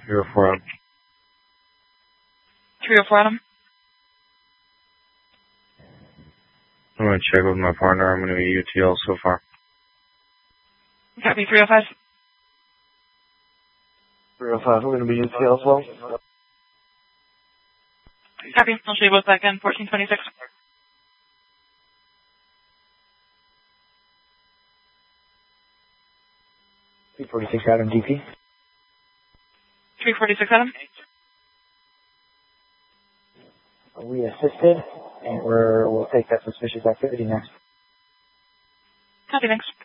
304 Adam. 304 Adam. I'm going to check with my partner. I'm going to be UTL so far. Copy 305. 305, we're going to be UTL as well. Copy. I'll show you both back in 1426. P46 Adam DP. 346 Adam. We assisted, and we'll take that suspicious activity next. Copy, thanks.